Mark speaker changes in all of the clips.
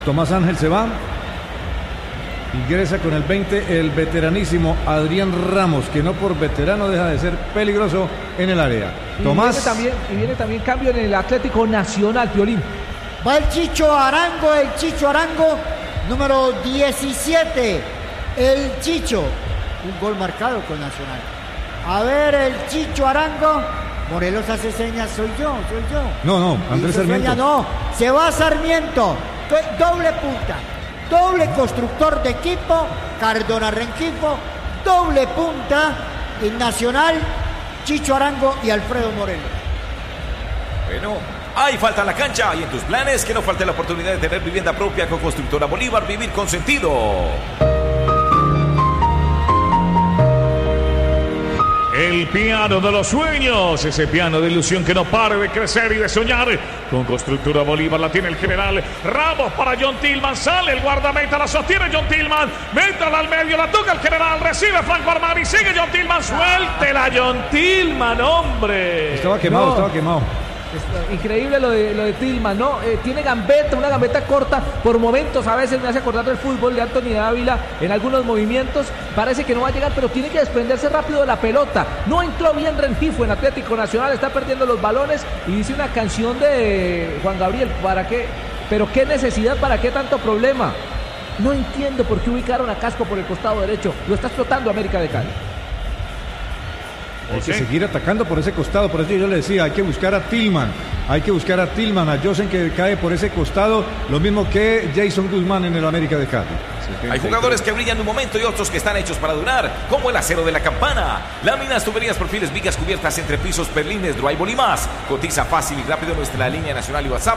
Speaker 1: Tomás Ángel se va. Ingresa con el 20 el veteranísimo Adrián Ramos, que no por veterano deja de ser peligroso en el área. Tomás.
Speaker 2: Viene también cambio en el Atlético Nacional, Piolín.
Speaker 3: Va el Chicho Arango, número 17. El Chicho, un gol marcado con Nacional. A ver, el Chicho Arango. Morelos hace señas, soy yo.
Speaker 1: No, Andrés Sarmiento.
Speaker 3: No, se va Sarmiento. Doble punta, doble constructor de equipo, Cardona Rengifo, doble punta en Nacional, Chicho Arango y Alfredo Morelos.
Speaker 4: Bueno, hay falta en la cancha y en tus planes que no falte la oportunidad de tener vivienda propia con Constructora Bolívar, vivir con sentido.
Speaker 5: El piano de los sueños, ese piano de ilusión que no pare de crecer y de soñar. Con Constructora Bolívar la tiene el general Ramos para John Tillman. Sale el guardameta, la sostiene John Tillman. Métala al medio, la toca el general. Recibe Franco Armani, sigue John Tillman. Suéltela John Tillman, hombre.
Speaker 1: Estaba quemado.
Speaker 2: Increíble lo de Tillman, ¿no? Tiene gambeta, una gambeta corta. Por momentos a veces me hace acordar del fútbol de Anthony Dávila en algunos movimientos. Parece que no va a llegar, pero tiene que desprenderse rápido de la pelota. No entró bien Rengifo en Atlético Nacional, está perdiendo los balones. Y dice una canción de Juan Gabriel, ¿para qué? Pero qué necesidad, ¿para qué tanto problema? No entiendo por qué ubicaron a Casco por el costado derecho. Lo está explotando América de Cali.
Speaker 1: Hay que seguir atacando por ese costado, por eso yo le decía, hay que buscar a Tillman, a Josen que cae por ese costado, lo mismo que Jason Guzmán en el América de Cali.
Speaker 4: Hay jugadores que brillan un momento y otros que están hechos para durar, como el acero de la Campana. Láminas, tuberías, perfiles, vigas cubiertas, entrepisos, perlines, drywall y más. Cotiza fácil y rápido nuestra línea nacional y WhatsApp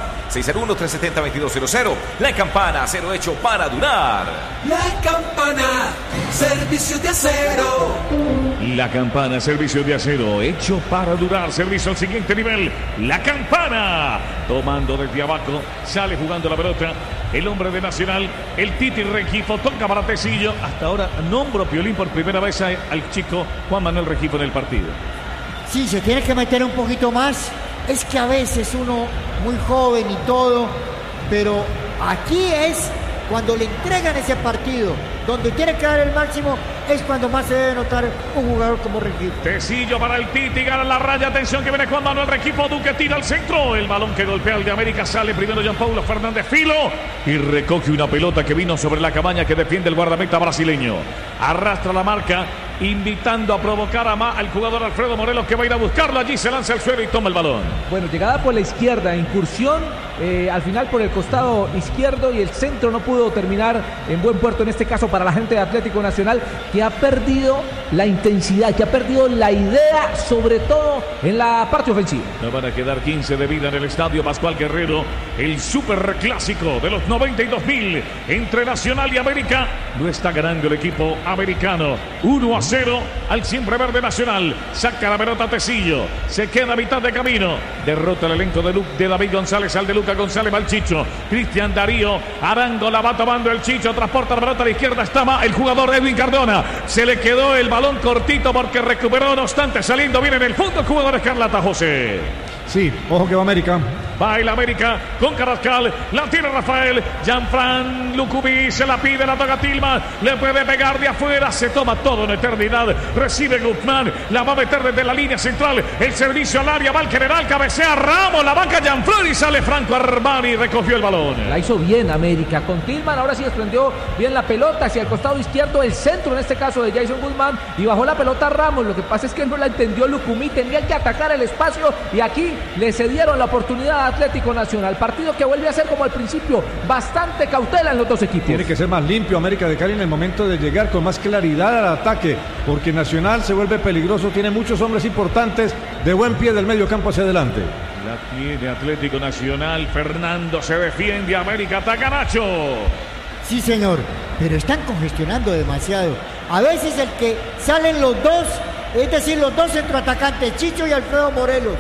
Speaker 4: 601-370-2200. La Campana, acero hecho para durar.
Speaker 6: La Campana, servicio de acero.
Speaker 5: La Campana, servicio de acero, hecho para durar, servicio al siguiente nivel. La Campana, tomando desde abajo, sale jugando la pelota. El hombre de Nacional, el Titi Rengifo, toca para Tecillo. Hasta ahora nombro Piolín por primera vez al chico Juan Manuel Rengifo en el partido.
Speaker 3: Sí, se tiene que meter un poquito más. Es que a veces uno muy joven y todo, pero aquí es cuando le entregan ese partido, donde tiene que dar el máximo, es cuando más se debe notar un jugador como Rengifo.
Speaker 5: Tecillo para el Titi, gana la raya, atención que viene Juan Manuel Rengifo, Duque tira al centro, el balón que golpea al de América, sale primero Jean Paulo Fernández Filo y recoge una pelota que vino sobre la cabaña que defiende el guardameta brasileño. Arrastra la marca, invitando a provocar al jugador Alfredo Morelos, que va a ir a buscarlo, allí se lanza al suelo y toma el balón.
Speaker 2: Bueno, llegada por la izquierda, incursión al final por el costado izquierdo y el centro no pudo terminar en buen puerto, en este caso para la gente de Atlético Nacional, que ha perdido la intensidad, que ha perdido la idea, sobre todo en la parte ofensiva.
Speaker 5: Nos van a quedar 15 de vida en el estadio Pascual Guerrero, el superclásico de los 92.000 entre Nacional y América. No está ganando el equipo americano, 1-0 al siempre verde Nacional. Saca la pelota Tecillo, se queda a mitad de camino, derrota el elenco de David González al de Lucas González, va el Chicho, Cristian Darío, Arango la va tomando el Chicho, transporta la pelota a la izquierda, está el jugador Edwin Cardona, se le quedó el balón cortito porque recuperó, no obstante, saliendo bien en el fondo el jugador Escarlata, José.
Speaker 1: Sí, ojo que va América.
Speaker 5: Va el América con Carrascal, la tiene Rafael, Jean-Fran Lucubi, se la pide, la toca Tillman, le puede pegar de afuera, se toma todo en eternidad, recibe Guzmán, la va a meter desde la línea central, el servicio al área, va el general, cabecea Ramos, la banca Jean-Fran y sale Franco Armani, recogió el balón.
Speaker 2: La hizo bien América con Tillman, ahora sí desprendió bien la pelota hacia el costado izquierdo, el centro en este caso de Jason Guzmán, y bajó la pelota Ramos. Lo que pasa es que no la entendió Lucumí, tenía que atacar el espacio y aquí le cedieron la oportunidad a Atlético Nacional. Partido que vuelve a ser como al principio, bastante cautela en los dos equipos.
Speaker 1: Tiene que ser más limpio América de Cali en el momento de llegar con más claridad al ataque, porque Nacional se vuelve peligroso, tiene muchos hombres importantes de buen pie del medio campo hacia adelante.
Speaker 5: La tiene Atlético Nacional, Fernando se defiende, América ataca, Nacho.
Speaker 3: Sí, señor, pero están congestionando demasiado. A veces el que salen los dos, es decir, los dos centroatacantes, Chicho y Alfredo Morelos,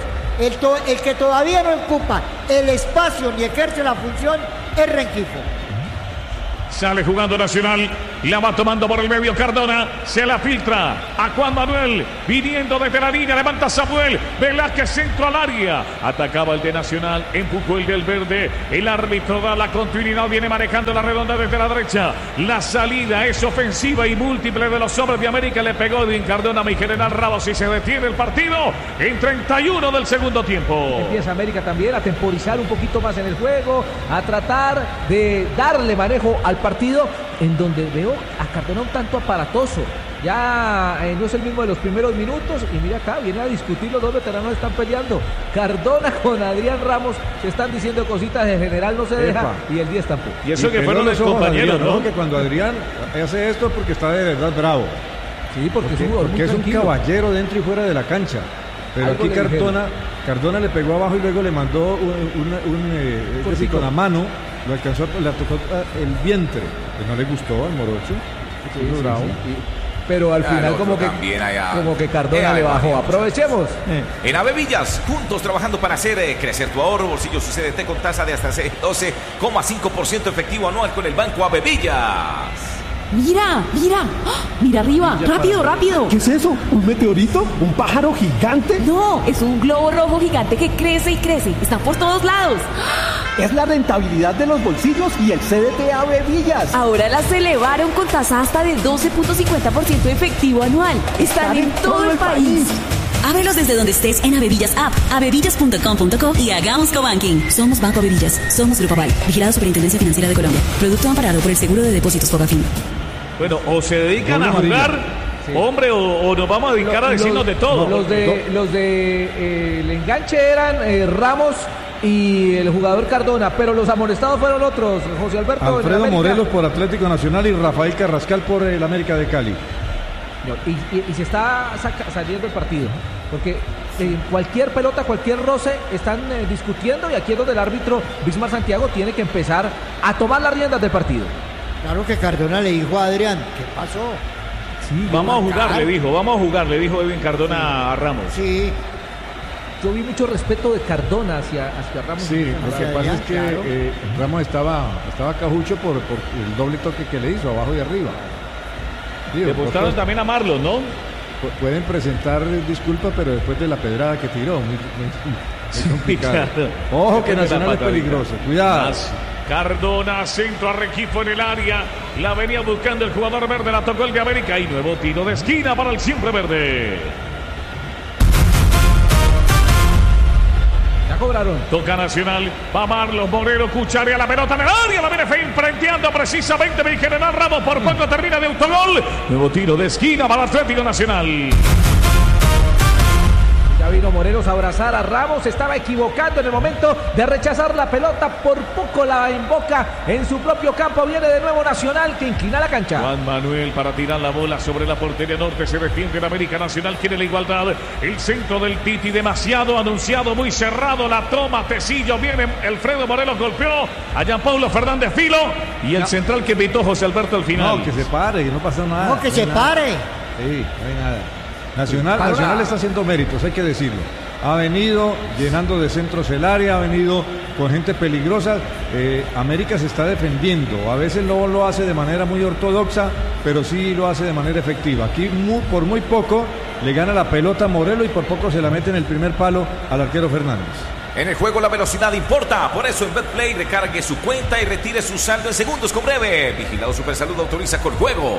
Speaker 3: el que todavía no ocupa el espacio ni ejerce la función es Rengifo.
Speaker 5: Sale jugando Nacional, La va tomando por el medio Cardona. Se la filtra a Juan Manuel. Viniendo desde la línea. Levanta Samuel. Velázquez centro al área. Atacaba el de Nacional. Empujó el del verde. El árbitro da la continuidad. Viene manejando la redonda desde la derecha. La salida es ofensiva y múltiple de los hombres de América. Le pegó Edwin Cardona a mi general Ramos y se detiene el partido en 31 del segundo tiempo.
Speaker 2: Empieza América también a temporizar un poquito más en el juego, a tratar de darle manejo al partido, en donde veo a Cardona un tanto aparatoso. Ya no es el mismo de los primeros minutos. Y mira acá, viene a discutir, los dos veteranos están peleando. Cardona con Adrián Ramos se están diciendo cositas, el general no se deja y el 10 tampoco.
Speaker 5: Y eso que fueron los compañeros,
Speaker 1: Adrián, ¿no? Que cuando Adrián hace esto es porque está de verdad bravo.
Speaker 2: Sí, porque es un
Speaker 1: caballero dentro y fuera de la cancha. Pero
Speaker 2: Algo
Speaker 1: aquí Cardona le pegó abajo y luego le mandó con la mano, lo alcanzó, le tocó el vientre. Pues no le gustó al morocho.
Speaker 2: Sí, bravo. Pero al final como que Cardona le bajó. Aprovechemos.
Speaker 4: En Avevillas, juntos trabajando para hacer crecer tu ahorro. Bolsillo su CDT con tasa de hasta 12,5% efectivo anual con el Banco Avevillas.
Speaker 7: Mira, mira, mira arriba, rápido.
Speaker 8: ¿Qué es eso? ¿Un meteorito? ¿Un pájaro gigante?
Speaker 7: No, es un globo rojo gigante que crece y crece, está por todos lados.
Speaker 8: Es la rentabilidad de los bolsillos y el CDT Avevillas.
Speaker 7: Ahora las elevaron con tasa hasta de 12.50% efectivo anual. Están en todo el país.
Speaker 9: Ábrelos desde donde estés en Avevillas App, avevillas.com.co y hagamos cobanking. Somos Banco Avevillas, somos Grupo Aval, vigilado Superintendencia Financiera de Colombia. Producto amparado por el Seguro de Depósitos Fogafín.
Speaker 5: Bueno, o se dedican a jugar, hombre, o nos vamos a dedicar a decirnos de todo.
Speaker 2: Los de el enganche eran Ramos y el jugador Cardona, pero los amonestados fueron otros, José Alberto.
Speaker 1: Alfredo Morelos por Atlético Nacional y Rafael Carrascal por el América de Cali.
Speaker 2: Y se está saliendo el partido, porque cualquier pelota, cualquier roce están discutiendo, y aquí es donde el árbitro Bismar Santiago tiene que empezar a tomar las riendas del partido.
Speaker 3: Claro que Cardona le dijo a Adrián, ¿qué pasó?
Speaker 5: Sí, vamos a jugar, le dijo Edwin Cardona a Ramos.
Speaker 3: Sí.
Speaker 2: Yo vi mucho respeto de Cardona hacia Ramos.
Speaker 1: Sí, lo que pasa es que Ramos estaba cajucho por el doble toque que le hizo, abajo y arriba.
Speaker 5: Le gustaron también a Marlon, ¿no?
Speaker 1: Pueden presentar disculpas, pero después de la pedrada que tiró, muy complicado.
Speaker 5: Claro.
Speaker 1: Ojo que Nacional es peligroso, cuidado.
Speaker 5: Cardona, centro a Rengifo en el área. La venía buscando el jugador verde, la tocó el de América y nuevo tiro de esquina para el siempre verde.
Speaker 2: Ya cobraron.
Speaker 5: Toca Nacional, va Marlon Moreno, cucharea la pelota en el área, la viene frenteando precisamente mi general Ramos, por poco termina de autogol. Nuevo tiro de esquina para Atlético Nacional.
Speaker 2: Ya vino Morelos a abrazar a Ramos, se estaba equivocando en el momento de rechazar la pelota, por poco la invoca en su propio campo. Viene de nuevo Nacional, que inclina la cancha.
Speaker 5: Juan Manuel para tirar la bola sobre la portería norte, se defiende el América. Nacional quiere la igualdad, el centro del Titi demasiado anunciado, muy cerrado, la toma Tecillo, viene Alfredo Morelos, golpeó a Gianpaulo Fernández Filo y el central que pitó José Alberto al final.
Speaker 1: No, que se pare, no pasa nada.
Speaker 3: No, que se pare.
Speaker 1: Sí, no hay nada. Nacional está haciendo méritos, hay que decirlo. Ha venido llenando de centros el área, ha venido con gente peligrosa. América se está defendiendo. A veces no lo hace de manera muy ortodoxa, pero sí lo hace de manera efectiva. Aquí por muy poco le gana la pelota a Morelos y por poco se la mete en el primer palo al arquero Fernández.
Speaker 4: En el juego la velocidad importa, por eso en Betplay recargue su cuenta y retire su saldo en segundos con Breve. Vigilado Supersalud autoriza con juegos.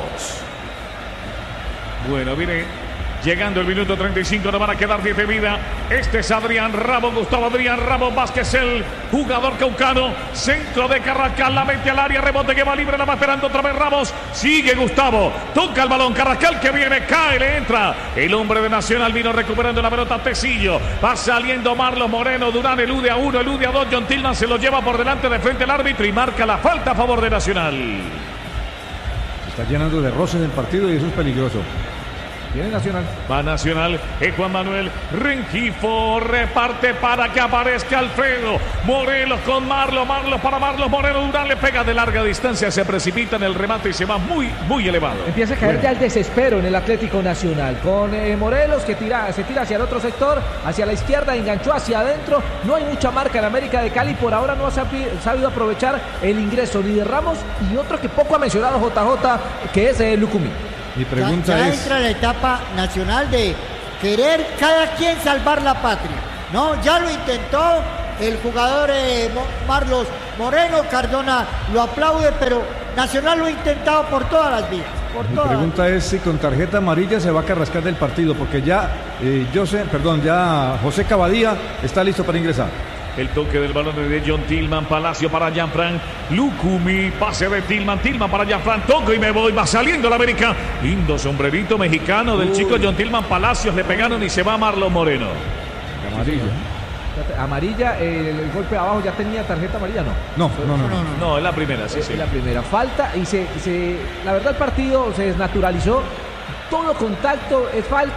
Speaker 5: Bueno, viene llegando el minuto 35, no van a quedar 10 de vida. Este es Adrián Ramos, Gustavo Adrián Ramos Vázquez, el jugador caucano. Centro de Carrascal, la mete al área, rebote que va libre, la va esperando otra vez Ramos. Sigue Gustavo, toca el balón, Carrascal que viene, cae, le entra. El hombre de Nacional vino recuperando la pelota, Tecillo. Va saliendo Marlon Moreno, Durán elude a uno, elude a dos. John Tillman se lo lleva por delante de frente al árbitro y marca la falta a favor de Nacional.
Speaker 1: Se está llenando de roces el partido y eso es peligroso.
Speaker 2: Viene Nacional.
Speaker 5: Va Nacional, Juan Manuel Rengifo reparte para que aparezca Alfredo Morelos con Marlos para Marlos Moreno. Durán le pega de larga distancia, se precipita en el remate y se va muy elevado.
Speaker 2: Empieza a caer ya el desespero en el Atlético Nacional con Morelos que se tira hacia el otro sector, hacia la izquierda, enganchó hacia adentro. No hay mucha marca en América de Cali, por ahora no ha sabido aprovechar el ingreso ni de Ramos y otro que poco ha mencionado JJ, que es Lucumí.
Speaker 1: Mi pregunta
Speaker 3: ya
Speaker 1: es...
Speaker 3: entra la etapa nacional de querer cada quien salvar la patria, ¿no? Ya lo intentó el jugador Marlos Moreno, Cardona lo aplaude, pero Nacional lo ha intentado por todas las vías.
Speaker 1: Mi pregunta es si con tarjeta amarilla se va a carrascar del partido, porque ya José Cavadía está listo para ingresar.
Speaker 5: El toque del balón de John Tillman, Palacio para Jean-Franc Lucumí, pase de Tillman para Jean-Franc, toco y me voy, va saliendo la América. Lindo sombrerito mexicano del chico John Tillman, Palacios le pegaron y se va Marlon Moreno.
Speaker 2: Amarilla, el golpe abajo ya tenía tarjeta amarilla, ¿no?
Speaker 5: No, es la primera, sí.
Speaker 2: Es la primera falta y la verdad el partido se desnaturalizó, todo contacto es falta.